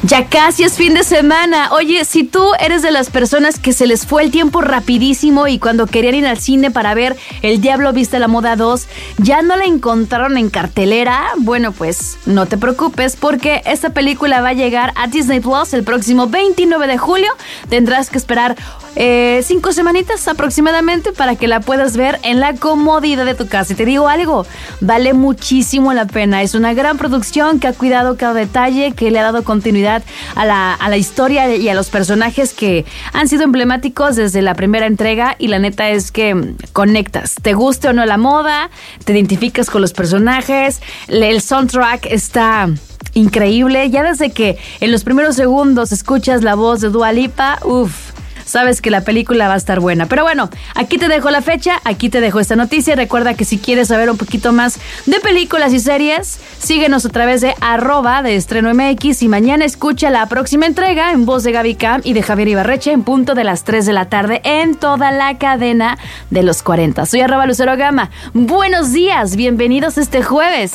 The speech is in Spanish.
Ya casi es fin de semana. Oye, si tú eres de las personas que se les fue el tiempo rapidísimo y cuando querían ir al cine para ver El Diablo Viste la Moda 2, ya no la encontraron en cartelera, bueno, pues no te preocupes porque esta película va a llegar a Disney Plus el próximo 29 de julio. Tendrás que esperar 5 semanitas aproximadamente para que la puedas ver en la comodidad de tu casa. Y te digo algo, vale muchísimo la pena. Es una gran producción que ha cuidado cada detalle, que le ha dado continuidad a la historia y a los personajes que han sido emblemáticos desde la primera entrega, y la neta es que conectas, te guste o no la moda, te identificas con los personajes. El soundtrack está increíble, ya desde que en los primeros segundos escuchas la voz de Dua Lipa, sabes que la película va a estar buena. Pero bueno, aquí te dejo la fecha, aquí te dejo esta noticia. Recuerda que si quieres saber un poquito más de películas y series, síguenos a través de @deestrenomx, y mañana escucha la próxima entrega en voz de Gaby Cam y de Javier Ibarreche en punto de las 3 de la tarde en toda la cadena de los 40. Soy @LuceroGama. Buenos días, bienvenidos este jueves.